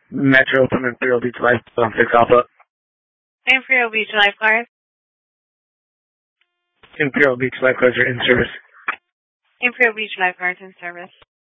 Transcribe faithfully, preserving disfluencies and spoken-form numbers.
Metro from Imperial Beach Life, um, six Alpha. Imperial Beach Lifeguards. Imperial Beach Lifeguards are in service. Imperial Beach Lifeguards in service.